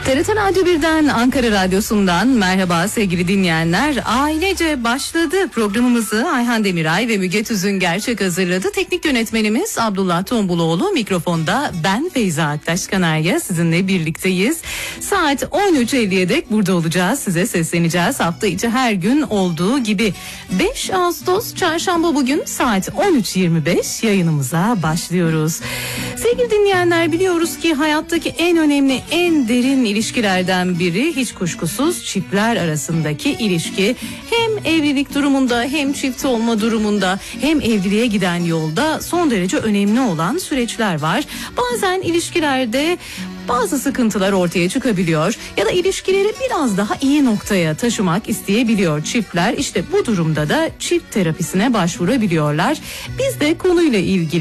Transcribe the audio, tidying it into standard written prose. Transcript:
TRT Radyo 1'den, Ankara Radyosu'ndan merhaba sevgili dinleyenler. Ailece başladı programımızı Ayhan Demiray ve Müge Tüzün Gerçek hazırladı. Teknik yönetmenimiz Abdullah Tombuloğlu, mikrofonda ben Feyza Aktaş Kanarya sizinle birlikteyiz. Saat 13.50'ye dek burada olacağız, size sesleneceğiz. Hafta içi her gün olduğu gibi 5 Ağustos Çarşamba bugün saat 13.25 yayınımıza başlıyoruz. Sevgili dinleyenler, biliyoruz ki hayattaki en önemli, en derin ilişkilerden biri hiç kuşkusuz çiftler arasındaki ilişki. Hem evlilik durumunda, hem çift olma durumunda, hem evliliğe giden yolda son derece önemli olan süreçler var. Bazen ilişkilerde bazı sıkıntılar ortaya çıkabiliyor ya da ilişkileri biraz daha iyi noktaya taşımak isteyebiliyor çiftler. İşte bu durumda da çift terapisine başvurabiliyorlar. Biz de konuyla ilgili